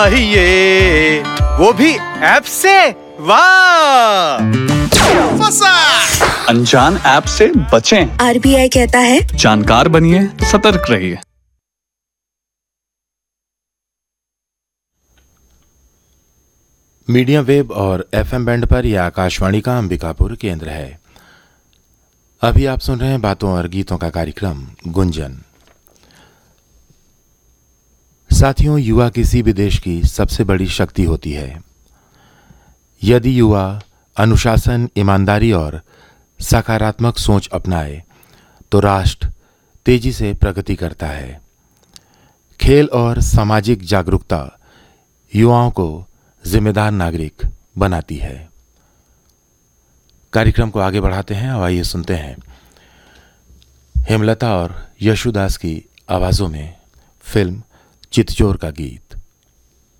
ये वो भी ऐप से। वाह, फंसा। अनजान ऐप से बचें। आरबीआई कहता है जानकार बनिए, सतर्क रहिए। मीडियम वेब और एफएम बैंड पर यह आकाशवाणी का अंबिकापुर केंद्र है। अभी आप सुन रहे हैं बातों और गीतों का कार्यक्रम गुंजन। साथियों, युवा किसी भी देश की सबसे बड़ी शक्ति होती है। यदि युवा अनुशासन, ईमानदारी और सकारात्मक सोच अपनाए तो राष्ट्र तेजी से प्रगति करता है। खेल और सामाजिक जागरूकता युवाओं को जिम्मेदार नागरिक बनाती है। कार्यक्रम को आगे बढ़ाते हैं और आइए सुनते हैं हेमलता और यशुदास की आवाज़ों में फिल्म चितचोर का गीत।